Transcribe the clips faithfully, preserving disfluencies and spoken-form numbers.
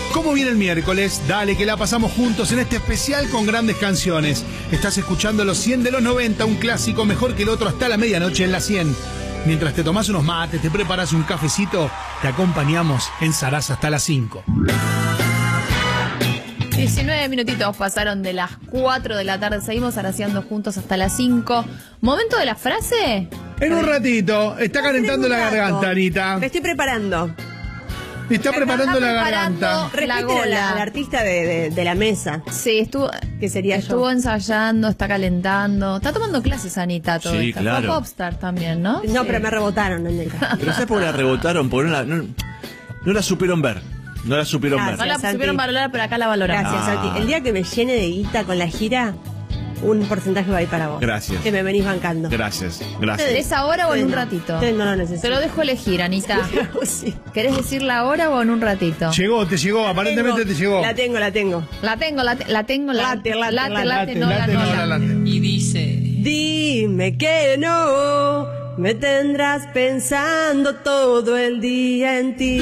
¿Cómo viene el miércoles? Dale, que la pasamos juntos en este especial con grandes canciones. Estás escuchando los cien de los noventa, un clásico mejor que el otro hasta la medianoche en la cien. Mientras te tomás unos mates, te preparas un cafecito, te acompañamos en Sarasa hasta las cinco. diecinueve minutitos pasaron de las cuatro de la tarde. Seguimos araceando juntos hasta las cinco. ¿Momento de la frase? En un ratito. Está calentando la garganta, Anita. Me estoy preparando. Está preparando Está la preparando garganta. Respeten la a gola. la, al artista de, de, de la mesa. Sí, estuvo, Que sería estuvo yo. ensayando, está calentando. Está tomando clases, Anita, todo Sí, esto. claro. Fue popstar también, ¿no? No, Sí. pero me rebotaron en el caso. Pero ¿sabes por qué la rebotaron? Porque no la, no, no la supieron ver. No la supieron Ah, No ver. la Santi. supieron valorar, pero acá la valoramos. Gracias, Ah. Santi. El día que me llene de guita con la gira, un porcentaje va a ir para vos. Gracias. Que me venís bancando. Gracias, gracias. ¿Es ahora o en un No, ratito? ustedes no lo necesitan. Te lo dejo elegir, Anita. Sí. ¿Querés decirla ahora o en un ratito? Llegó, te llegó, aparentemente Tengo, te llegó. La tengo, la tengo. La tengo, la, te- la tengo. La, Late, late, late, late, late, no, late, la, no, no, la. la late. Y dice: Dime que no, me tendrás pensando todo el día en ti.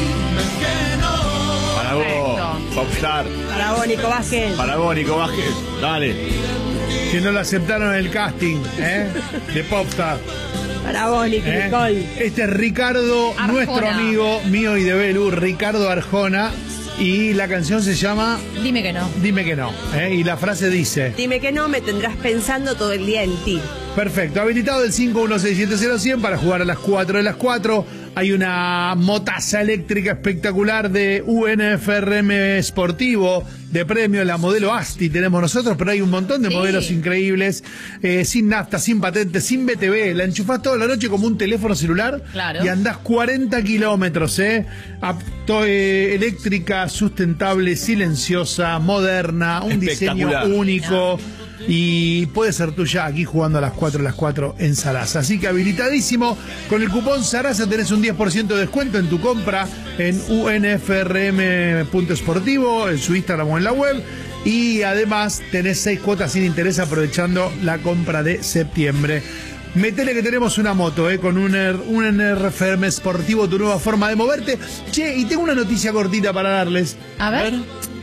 Para vos, Perfecto. Popstar. Para vos, Nico Vázquez. Para vos, Nico Vázquez. Dale. Que no lo aceptaron en el casting, ¿eh? De Popstar. Para vos, Nicky ¿eh? Nicole. Este es Ricardo, Arjona. nuestro amigo mío y de Belu, Ricardo Arjona. Y la canción se llama Dime que no. Dime que no. ¿eh? Y la frase dice: Dime que no, me tendrás pensando todo el día en ti. perfecto, habilitado el cinco uno seis siete cero cien para jugar a las cuatro de las cuatro. Hay una motaza eléctrica espectacular de U N F R M Sportivo de premio, la modelo Asti tenemos nosotros, pero hay un montón de Sí. modelos increíbles, eh, sin nafta, sin patente, sin B T V. La enchufás toda la noche como un teléfono celular Claro. y andás cuarenta kilómetros, ¿eh? Apto, eh, eléctrica, sustentable, silenciosa, moderna, un diseño Espectacular. único. Y puede ser tuya aquí jugando a las cuatro de las cuatro en Sarasa. Así que habilitadísimo. Con el cupón Sarasa tenés un diez por ciento de descuento en tu compra en U N F R M punto esportivo, en su Instagram o en la web. Y además tenés seis cuotas sin interés aprovechando la compra de septiembre. Metele que tenemos una moto, eh, con un, R- un N R F M Sportivo, tu nueva forma de moverte. Che, y tengo una noticia cortita para darles. A ver.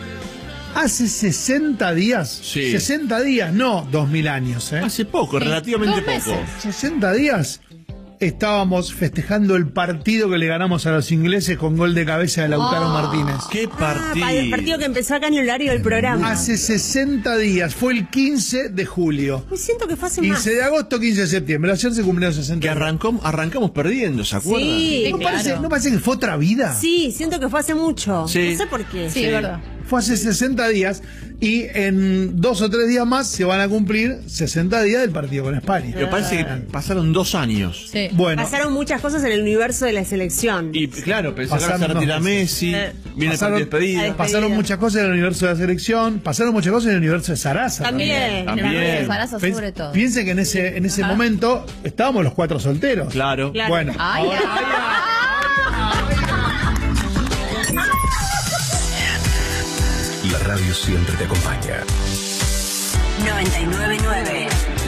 Hace sesenta días, Sí. sesenta días, no dos mil años, ¿eh? Hace poco, relativamente Dos meses. poco. sesenta días estábamos festejando el partido que le ganamos a los ingleses con gol de cabeza de Lautaro Oh. Martínez. ¿Qué Ah, partido? para el partido que empezó acá en el horario del programa. Hace sesenta días, fue el quince de julio. Me siento que fue hace más. quince de agosto, quince de septiembre. Ayer se cumplieron sesenta Que días. arrancó, arrancamos perdiendo, ¿se acuerdan? Sí, ¿No, claro. parece, ¿No parece que fue otra vida? sí, siento que fue hace mucho. Sí. No sé por qué. Sí, es verdad. Fue hace sesenta días y en dos o tres días más se van a cumplir sesenta días del partido con España. Pero parece que pasaron dos años. Sí. Bueno, Pasaron muchas cosas en el universo de la selección. Y claro, pensé que Pasaron se retira dos Messi, Eh, viene pasaron, el partido de despedida. pasaron muchas cosas en el universo de la selección, pasaron muchas cosas en el universo de Sarasa. También. También. En Sarasa Pen- sobre todo. Piensen que en ese, en ese Ajá. momento estábamos los cuatro solteros. Claro. Claro. Bueno, Ay, ahora- ay, La radio siempre te acompaña. noventa y nueve punto nueve